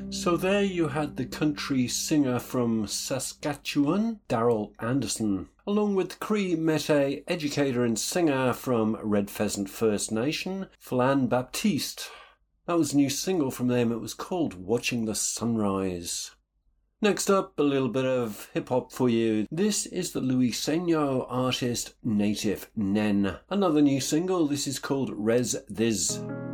So there you had the country singer from Saskatchewan, Daryl Anderson, along with Cree Mete educator and singer from Red Pheasant First Nation, Flan Baptiste. That was a new single from them. It was called Watching the Sunrise. Next up, a little bit of hip-hop for you. This is the Luiseno artist Native Nen. Another new single. This is called Res This.